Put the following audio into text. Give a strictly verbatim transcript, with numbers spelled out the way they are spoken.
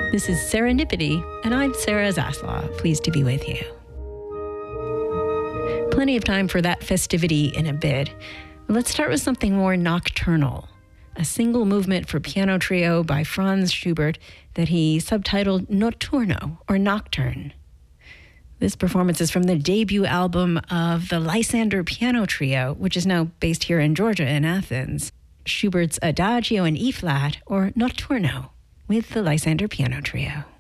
This is Serendipity, and I'm Sarah Zaslav. Pleased to be with you. Plenty of time for that festivity in a bit. Let's start with something more nocturnal. A single movement for piano trio by Franz Schubert that he subtitled Notturno, or Nocturne. This performance is from the debut album of the Lysander Piano Trio, which is now based here in Georgia in Athens. Schubert's Adagio in E-flat, or Notturno, with the Lysander Piano Trio.